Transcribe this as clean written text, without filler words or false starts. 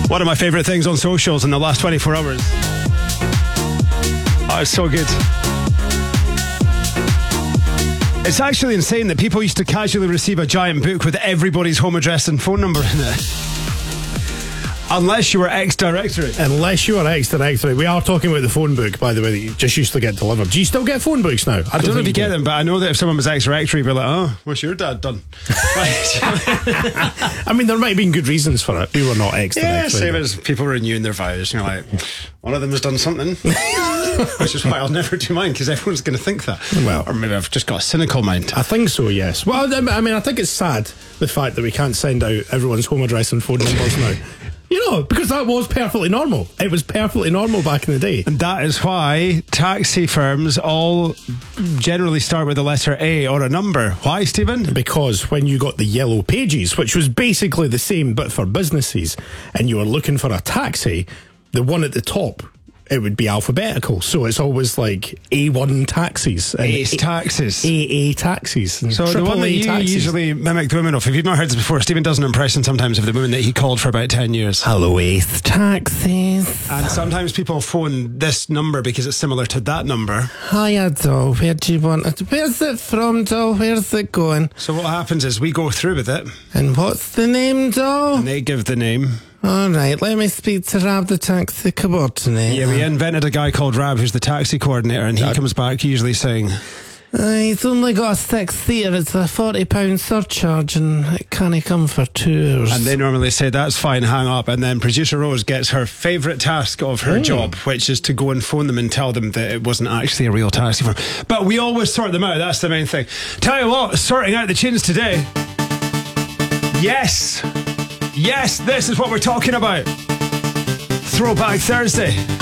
One of my favourite things on socials in the last 24 hours. Oh, it's so good. It's actually insane that people used to casually receive a giant book with everybody's home address and phone number in it. Unless you were ex-directory. Unless you are ex-directory. We are talking about the phone book, by the way, that you just used to get delivered. Do you still get phone books now? I don't know if you get them, but I know that if someone was ex-directory, we're like, oh, what's your dad done? I mean, there might have been good reasons for it. We were not ex-directory. Yeah, same as people renewing their vows. You're like, one of them has done something. Which is why I'll never do mine, because everyone's going to think that. Well, or maybe I've just got a cynical mind. I think so, yes. Well, I mean, I think it's sad, the fact that we can't send out everyone's home address and phone numbers now. You know, because that was perfectly normal. It was perfectly normal back in the day. And that is why taxi firms all generally start with the letter A or a number. Why, Stephen? Because when you got the yellow pages, which was basically the same but for businesses, and you were looking for a taxi, the one at the top, it would be alphabetical. So it's always like A1 taxis. And Ace taxis. AA taxis. And so the one that you taxis. usually mimic the women of, if you've not heard this before, Stephen does an impression sometimes of the woman that he called for about 10 years. Hello, Ace taxis. And sometimes people phone this number because it's similar to that number. Hiya, doll. Where do you want it? Where's it from, doll? Where's it going? So what happens is we go through with it. And what's the name, doll? And they give the name. All right, let me speak to Rab, the taxi coordinator. Yeah, we invented a guy called Rab who's the taxi coordinator, and he comes back usually saying, he's only got a 6-seater. It's a £40 surcharge, and it can't come for 2 hours. And they normally say, that's fine, hang up. And then producer Rose gets her favourite task of her job, which is to go and phone them and tell them that it wasn't actually a real taxi firm. But we always sort them out, that's the main thing. Tell you what, sorting out the tunes today. Yes, this is what we're talking about. Throwback Thursday.